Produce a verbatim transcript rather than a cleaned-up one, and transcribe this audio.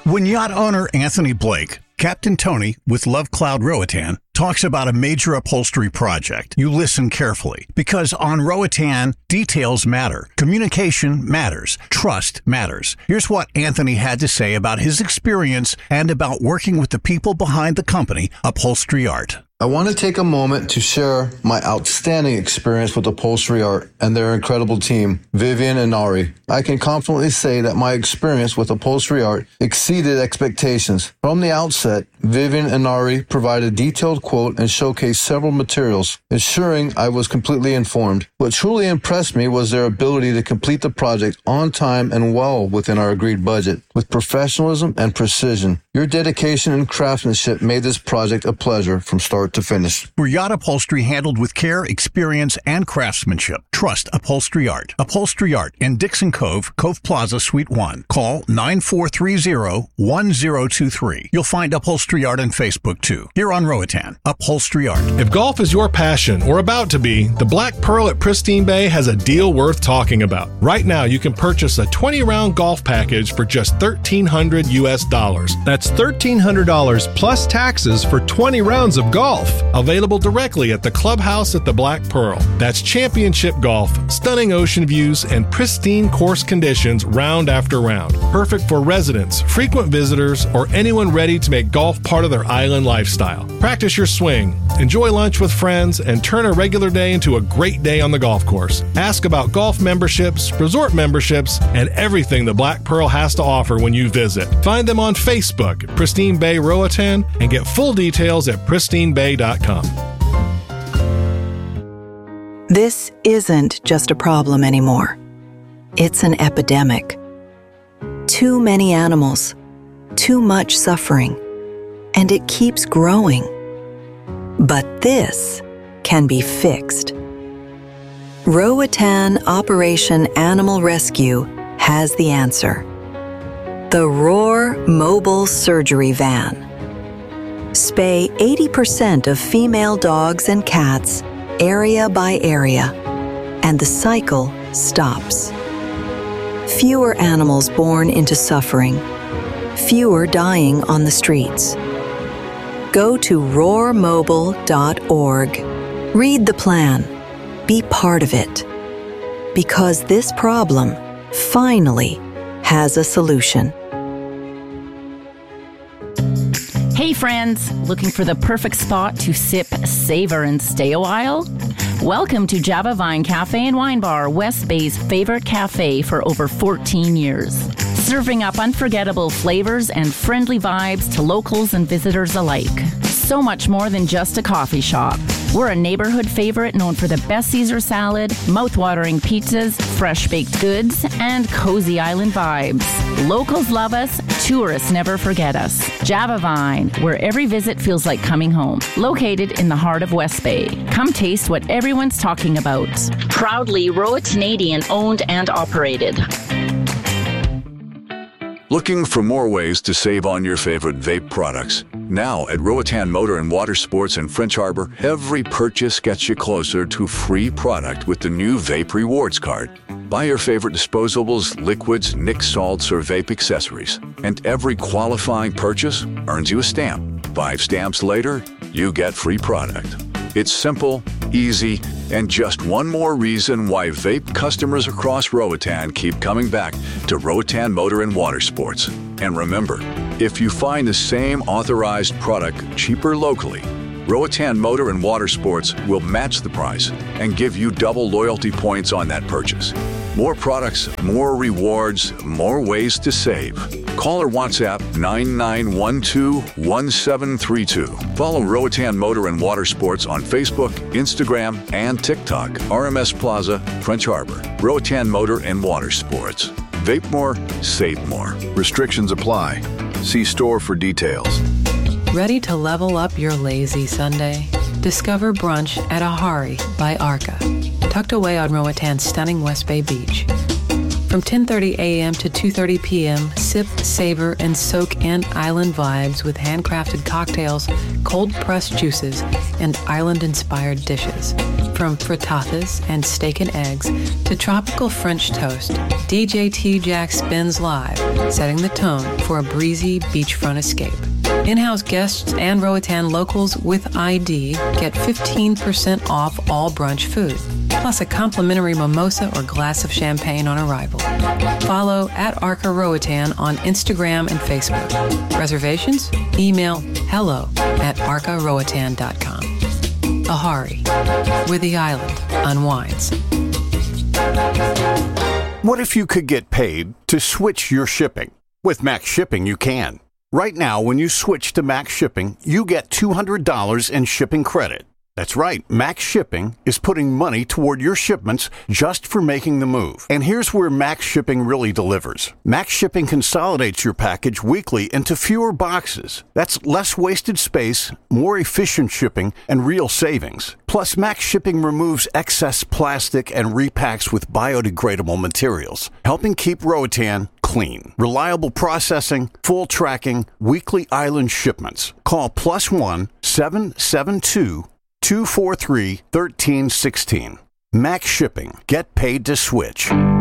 When yacht owner Anthony Blake, Captain Tony with Love Cloud Roatan, talks about a major upholstery project, you listen carefully, because on Roatan, details matter. Communication matters. Trust matters. Here's what Anthony had to say about his experience and about working with the people behind the company, Upholstery Art. I want to take a moment to share my outstanding experience with Upholstery Art and their incredible team, Vivian and Ari. I can confidently say that my experience with Upholstery Art exceeded expectations. From the outset, Vivian and Ari provided a detailed quote and showcased several materials, ensuring I was completely informed. What truly impressed me was their ability to complete the project on time and well within our agreed budget, with professionalism and precision. Your dedication and craftsmanship made this project a pleasure from start to finish. For yacht upholstery handled with care, experience, and craftsmanship, trust Upholstery Art. Upholstery Art in Dixon Cove, Cove Plaza, Suite one. Call nine four three zero, one zero two three. You'll find Upholstery Art on Facebook, too. Here on Roatan, Upholstery Art. If golf is your passion or about to be, the Black Pearl at Pristine Bay has a deal worth talking about. Right now, you can purchase a twenty-round golf package for just thirteen hundred U S dollars. That's thirteen hundred dollars plus taxes for twenty rounds of golf. Available directly at the clubhouse at the Black Pearl. That's championship golf, stunning ocean views, and pristine course conditions round after round. Perfect for residents, frequent visitors, or anyone ready to make golf part of their island lifestyle. Practice your swing, enjoy lunch with friends, and turn a regular day into a great day on the golf course. Ask about golf memberships, resort memberships, and everything the Black Pearl has to offer when you visit. Find them on Facebook at Pristine Bay Roatan and get full details at pristine bay dot com. This isn't just a problem anymore. It's an epidemic. Too many animals, too much suffering, and it keeps growing. But this can be fixed. Roatan Operation Animal Rescue has the answer. The Roar Mobile Surgery Van. Spay eighty percent of female dogs and cats, area by area, and the cycle stops. Fewer animals born into suffering, fewer dying on the streets. Go to roar mobile dot org. Read the plan. Be part of it. Because this problem finally has a solution. Hey friends, looking for the perfect spot to sip, savor, and stay a while? Welcome to Java Vine Cafe and Wine Bar, West Bay's favorite cafe for over fourteen years. Serving up unforgettable flavors and friendly vibes to locals and visitors alike. So much more than just a coffee shop. We're a neighborhood favorite known for the best Caesar salad, mouth-watering pizzas, fresh baked goods, and cozy island vibes. Locals love us, tourists never forget us. Java Vine, where every visit feels like coming home. Located in the heart of West Bay. Come taste what everyone's talking about. Proudly Roatanian owned and operated. Looking for more ways to save on your favorite vape products? Now at Roatan Motor and Water Sports in French Harbor, every purchase gets you closer to free product with the new Vape Rewards card. Buy your favorite disposables, liquids, Nick salts, or vape accessories. And every qualifying purchase earns you a stamp. Five stamps later, you get free product. It's simple, easy, and just one more reason why vape customers across Roatan keep coming back to Roatan Motor and Water Sports. And remember, if you find the same authorized product cheaper locally, Roatan Motor and Water Sports will match the price and give you double loyalty points on that purchase. More products, more rewards, more ways to save. Call or WhatsApp nine nine one two, one seven three two. Follow Roatan Motor and Water Sports on Facebook, Instagram, and TikTok. R M S Plaza, French Harbor. Roatan Motor and Water Sports. Vape more, save more. Restrictions apply. See store for details. Ready to level up your lazy Sunday? Discover brunch at Ahari by Arca, tucked away on Roatan's stunning West Bay beach. From ten thirty a.m. to two thirty p.m., sip, savor, and soak in island vibes with handcrafted cocktails, cold-pressed juices, and island-inspired dishes. From frittatas and steak and eggs to tropical French toast, D J T-Jack spins live, setting the tone for a breezy beachfront escape. In-house guests and Roatan locals with I D get fifteen percent off all brunch food, plus a complimentary mimosa or glass of champagne on arrival. Follow at Arca Roatan on Instagram and Facebook. Reservations? Email hello at arca roatan dot com. Ahari, where the island unwinds. What if you could get paid to switch your shipping? With Max Shipping, you can. Right now, when you switch to Max Shipping, you get two hundred dollars in shipping credit. That's right, Max Shipping is putting money toward your shipments just for making the move. And here's where Max Shipping really delivers. Max Shipping consolidates your package weekly into fewer boxes. That's less wasted space, more efficient shipping, and real savings. Plus, Max Shipping removes excess plastic and repacks with biodegradable materials, helping keep Roatan clean. Reliable processing, full tracking, weekly island shipments. Call plus one seven seven two two four three one three one six. Max Shipping. Get paid to switch.